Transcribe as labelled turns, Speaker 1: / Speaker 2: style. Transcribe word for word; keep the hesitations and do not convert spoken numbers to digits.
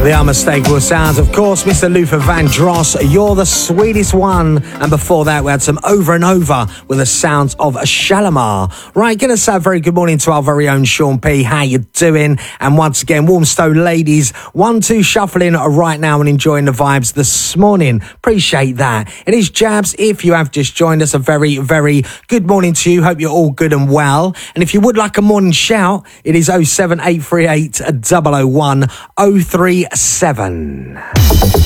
Speaker 1: The unmistakable sounds, of course, Mister Luther Vandross, You're the Sweetest One. And before that, we had some Over and Over with the sounds of Shalimar. Right, gonna say a very good morning to our very own Sean P. How you doing? And once again, Warmstone ladies, one, two shuffling right now and enjoying the vibes this morning. Appreciate that. It is Jabs. If you have just joined us, a very, very good morning to you. Hope you're all good and well. And if you would like a morning shout, it is oh seven eight three eight, double oh one, oh three seven.